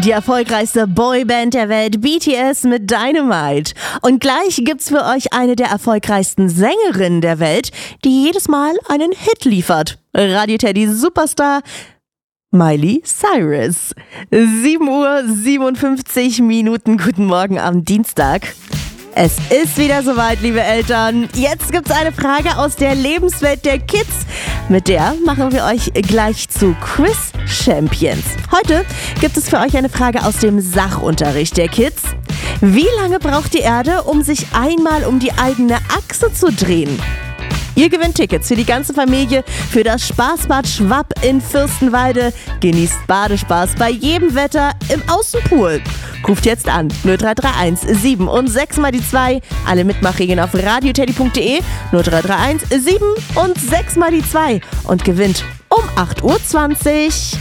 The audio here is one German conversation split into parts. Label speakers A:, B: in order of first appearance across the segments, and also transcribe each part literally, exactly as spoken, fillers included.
A: Die erfolgreichste Boyband der Welt, B T S mit Dynamite. Und gleich gibt's für euch eine der erfolgreichsten Sängerinnen der Welt, die jedes Mal einen Hit liefert. Radio Teddy Superstar Miley Cyrus. sieben Uhr siebenundfünfzig Minuten. Guten Morgen am Dienstag. Es ist wieder soweit, liebe Eltern. Jetzt gibt's eine Frage aus der Lebenswelt der Kids. Mit der machen wir euch gleich zu Quiz Champions. Heute gibt es für euch eine Frage aus dem Sachunterricht der Kids. Wie lange braucht die Erde, um sich einmal um die eigene Achse zu drehen? Ihr gewinnt Tickets für die ganze Familie für das Spaßbad Schwapp in Fürstenwalde. Genießt Badespaß bei jedem Wetter im Außenpool. Ruft jetzt an null drei drei eins sieben und sechs mal die zwei. Alle Mitmachregeln auf radioteddy punkt de. null drei drei eins sieben und sechs mal die zwei. Und gewinnt um acht Uhr zwanzig.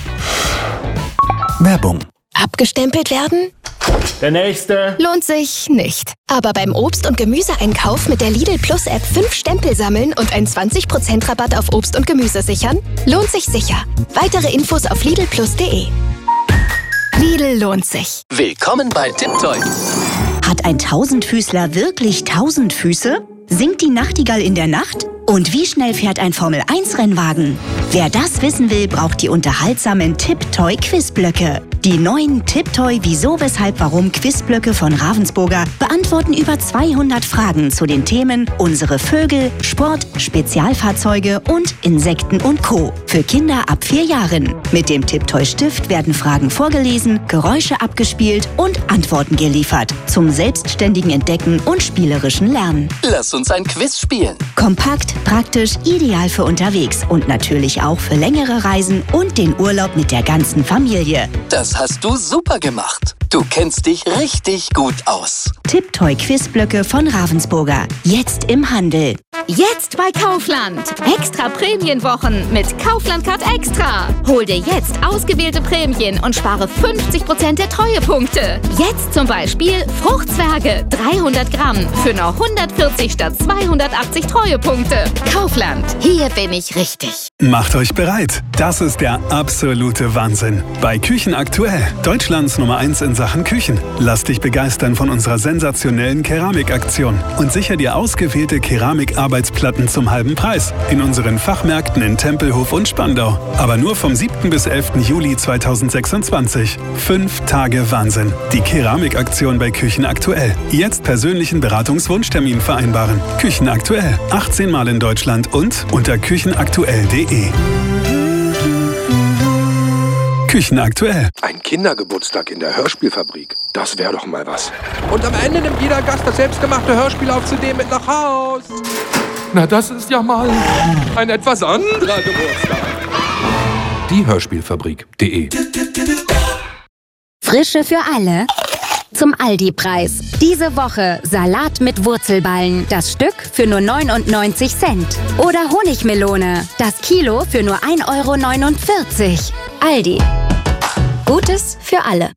B: Werbung.
C: Abgestempelt werden?
D: Der nächste.
C: Lohnt sich nicht. Aber beim Obst- und Gemüseeinkauf mit der Lidl Plus App fünf Stempel sammeln und einen zwanzig Prozent Rabatt auf Obst und Gemüse sichern? Lohnt sich sicher. Weitere Infos auf lidl plus punkt de. Lidl lohnt sich.
B: Willkommen bei Tiptoy.
E: Hat ein Tausendfüßler wirklich tausend Füße? Singt die Nachtigall in der Nacht? Und wie schnell fährt ein Formel eins Rennwagen? Wer das wissen will, braucht die unterhaltsamen Tiptoy-Quizblöcke. Die neuen Tiptoy Wieso, Weshalb, Warum Quizblöcke von Ravensburger beantworten über zweihundert Fragen zu den Themen unsere Vögel, Sport, Spezialfahrzeuge und Insekten und Co. Für Kinder ab vier Jahren. Mit dem Tiptoy-Stift werden Fragen vorgelesen, Geräusche abgespielt und Antworten geliefert. Zum selbstständigen Entdecken und spielerischen Lernen.
B: Lass uns ein Quiz spielen.
E: Kompakt, praktisch, ideal für unterwegs und natürlich auch für längere Reisen und den Urlaub mit der ganzen Familie.
B: Das hast du super gemacht. Du kennst dich richtig gut aus.
E: Tiptoy Quizblöcke von Ravensburger. Jetzt im Handel.
F: Jetzt bei Kaufland. Extra Prämienwochen mit Kaufland Card Extra. Hol dir jetzt ausgewählte Prämien und spare fünfzig Prozent der Treuepunkte. Jetzt zum Beispiel Fruchtzwerge dreihundert Gramm für nur hundertvierzig statt zweihundertachtzig Treuepunkte. Kaufland. Hier bin ich richtig.
G: Macht euch bereit. Das ist der absolute Wahnsinn. Bei Küchen aktuell. Deutschlands Nummer eins in Sachen Küchen. Lass dich begeistern von unserer sensationellen Keramikaktion und sicher dir ausgewählte Keramikarbeitsplatten zum halben Preis in unseren Fachmärkten in Tempelhof und Spandau. Aber nur vom siebten bis elften Juli zweitausendsechsundzwanzig. Fünf Tage Wahnsinn. Die Keramikaktion bei Küchen aktuell. Jetzt persönlichen Beratungswunschtermin vereinbaren. Küchen aktuell. achtzehn Mal in Deutschland und unter küchenaktuell punkt de. Küchen aktuell.
H: Ein Kindergeburtstag in der Hörspielfabrik. Das wäre doch mal was. Und am Ende nimmt jeder Gast das selbstgemachte Hörspiel auf C D mit nach Haus. Na, das ist ja mal ein etwas anderer Geburtstag. Die Hörspielfabrik punkt de.
I: Frische für alle. Zum Aldi-Preis. Diese Woche Salat mit Wurzelballen. Das Stück für nur neunundneunzig Cent. Oder Honigmelone. Das Kilo für nur ein Euro neunundvierzig. Aldi. Gutes für alle.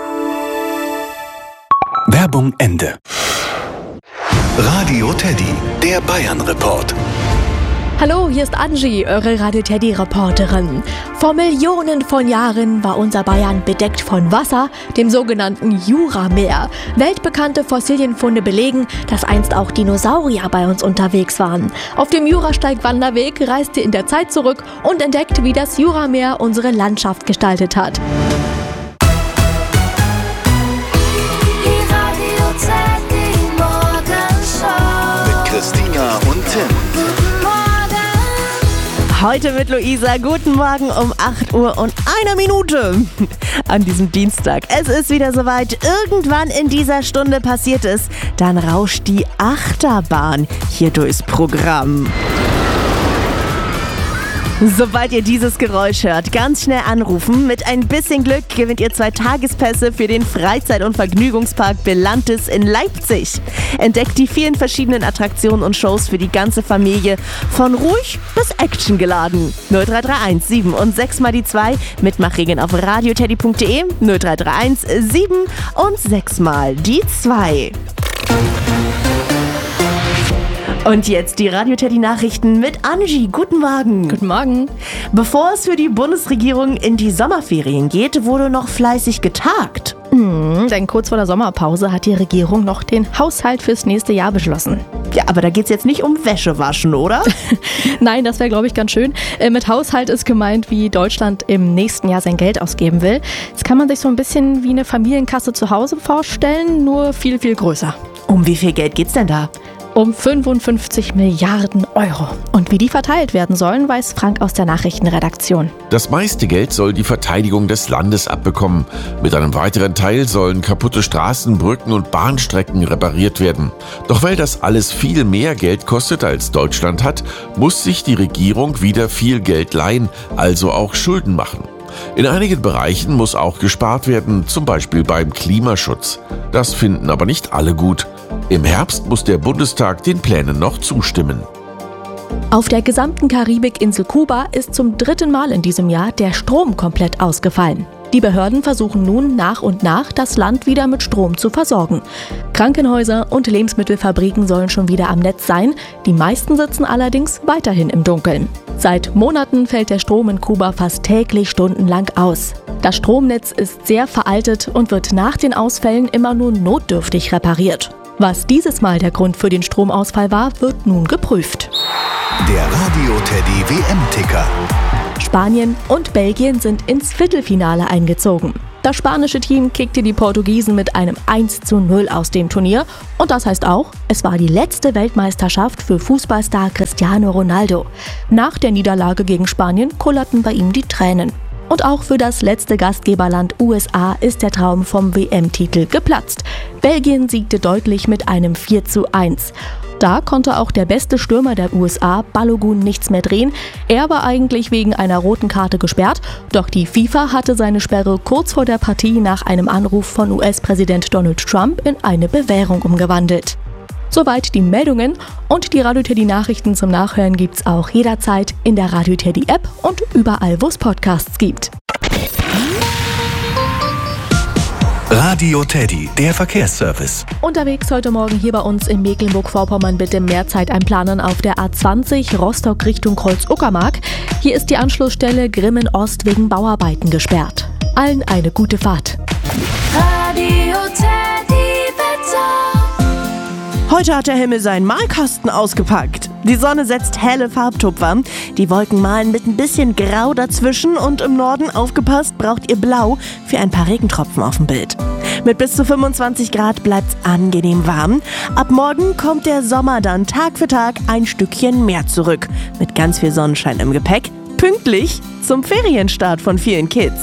B: Werbung Ende. Radio Teddy, der Bayern-Report.
J: Hallo, hier ist Angie, eure Radio-Teddy-Reporterin. Vor Millionen von Jahren war unser Bayern bedeckt von Wasser, dem sogenannten Jurameer. Weltbekannte Fossilienfunde belegen, dass einst auch Dinosaurier bei uns unterwegs waren. Auf dem Jurasteig-Wanderweg reist ihr in der Zeit zurück und entdeckt, wie das Jurameer unsere Landschaft gestaltet hat.
K: Die Radio-Teddy-Morgenshow.
B: Mit Christina und Tim.
A: Heute mit Luisa. Guten Morgen um acht Uhr und einer Minute an diesem Dienstag. Es ist wieder soweit. Irgendwann in dieser Stunde passiert es. Dann rauscht die Achterbahn hier durchs Programm. Sobald ihr dieses Geräusch hört, ganz schnell anrufen. Mit ein bisschen Glück gewinnt ihr zwei Tagespässe für den Freizeit- und Vergnügungspark Belantis in Leipzig. Entdeckt die vielen verschiedenen Attraktionen und Shows für die ganze Familie. Von ruhig bis actiongeladen. null drei drei eins sieben und sechs mal die zwei. Mitmachregeln auf radioteddy punkt de. null drei drei eins sieben und sechs mal die zwei. Und jetzt die Radio-Teddy-Nachrichten mit Angie. Guten Morgen.
J: Guten Morgen.
A: Bevor es für die Bundesregierung in die Sommerferien geht, wurde noch fleißig getagt.
J: Hm, denn kurz vor der Sommerpause hat die Regierung noch den Haushalt fürs nächste Jahr beschlossen.
A: Ja, aber da geht's jetzt nicht um Wäschewaschen, oder?
J: Nein, das wäre, glaube ich, ganz schön. Äh, mit Haushalt ist gemeint, wie Deutschland im nächsten Jahr sein Geld ausgeben will. Das kann man sich so ein bisschen wie eine Familienkasse zu Hause vorstellen, nur viel, viel größer.
A: Um wie viel Geld geht's denn da?
J: Um fünfundfünfzig Milliarden Euro. Und wie die verteilt werden sollen, weiß Frank aus der Nachrichtenredaktion.
L: Das meiste Geld soll die Verteidigung des Landes abbekommen. Mit einem weiteren Teil sollen kaputte Straßen, Brücken und Bahnstrecken repariert werden. Doch weil das alles viel mehr Geld kostet, als Deutschland hat, muss sich die Regierung wieder viel Geld leihen, also auch Schulden machen. In einigen Bereichen muss auch gespart werden, zum Beispiel beim Klimaschutz. Das finden aber nicht alle gut. Im Herbst muss der Bundestag den Plänen noch zustimmen.
J: Auf der gesamten Karibikinsel Kuba ist zum dritten Mal in diesem Jahr der Strom komplett ausgefallen. Die Behörden versuchen nun nach und nach, das Land wieder mit Strom zu versorgen. Krankenhäuser und Lebensmittelfabriken sollen schon wieder am Netz sein. Die meisten sitzen allerdings weiterhin im Dunkeln. Seit Monaten fällt der Strom in Kuba fast täglich stundenlang aus. Das Stromnetz ist sehr veraltet und wird nach den Ausfällen immer nur notdürftig repariert. Was dieses Mal der Grund für den Stromausfall war, wird nun geprüft.
M: Der Radio-Teddy-W M-Ticker.
J: Spanien und Belgien sind ins Viertelfinale eingezogen. Das spanische Team kickte die Portugiesen mit einem eins zu null aus dem Turnier. Und das heißt auch, es war die letzte Weltmeisterschaft für Fußballstar Cristiano Ronaldo. Nach der Niederlage gegen Spanien kullerten bei ihm die Tränen. Und auch für das letzte Gastgeberland U S A ist der Traum vom W M-Titel geplatzt. Belgien siegte deutlich mit einem vier zu eins. Da konnte auch der beste Stürmer der U S A, Balogun, nichts mehr drehen. Er war eigentlich wegen einer roten Karte gesperrt, doch die FIFA hatte seine Sperre kurz vor der Partie nach einem Anruf von U S-Präsident Donald Trump in eine Bewährung umgewandelt. Soweit die Meldungen und die Radio-Teddy-Nachrichten zum Nachhören gibt's auch jederzeit in der Radio-Teddy-App und überall, wo es Podcasts gibt.
M: Radio Teddy, der Verkehrsservice.
J: Unterwegs heute Morgen hier bei uns in Mecklenburg-Vorpommern bitte mehr Zeit einplanen auf der A zwanzig Rostock Richtung Kreuz-Uckermark. Hier ist die Anschlussstelle Grimmen Ost wegen Bauarbeiten gesperrt. Allen eine gute Fahrt.
K: Radio Teddy Wetter.
A: Heute hat der Himmel seinen Malkasten ausgepackt. Die Sonne setzt helle Farbtupfer. Die Wolken malen mit ein bisschen Grau dazwischen und im Norden, aufgepasst, braucht ihr Blau für ein paar Regentropfen auf dem Bild. Mit bis zu fünfundzwanzig Grad bleibt's angenehm warm. Ab morgen kommt der Sommer dann Tag für Tag ein Stückchen mehr zurück. Mit ganz viel Sonnenschein im Gepäck. Pünktlich zum Ferienstart von vielen Kids.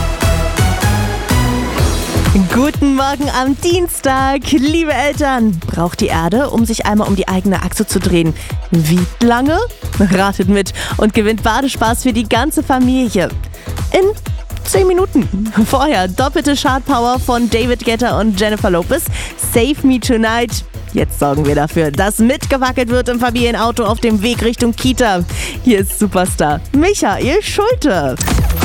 A: Guten Morgen am Dienstag, liebe Eltern. Braucht die Erde, um sich einmal um die eigene Achse zu drehen, wie lange? Ratet mit und gewinnt Badespaß für die ganze Familie. In zehn Minuten. Vorher doppelte Chartpower von David Guetta und Jennifer Lopez. Save Me Tonight. Jetzt sorgen wir dafür, dass mitgewackelt wird im Familienauto auf dem Weg Richtung Kita. Hier ist Superstar Michael Schulte.